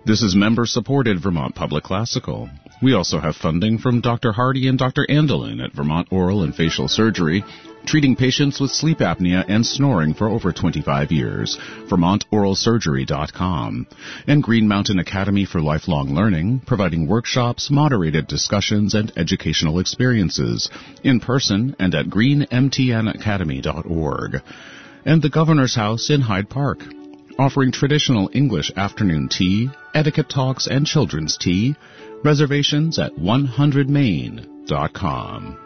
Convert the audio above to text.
This is member-supported Vermont Public Classical. We also have funding from Dr. Hardy and Dr. Andelin at Vermont Oral and Facial Surgery, treating patients with sleep apnea and snoring for over 25 years. VermontOralSurgery.com. And Green Mountain Academy for Lifelong Learning, providing workshops, moderated discussions, and educational experiences, in person and at greenmtnacademy.org. And the Governor's House in Hyde Park, offering traditional English afternoon tea, etiquette talks, and children's tea. Reservations at 100main.com.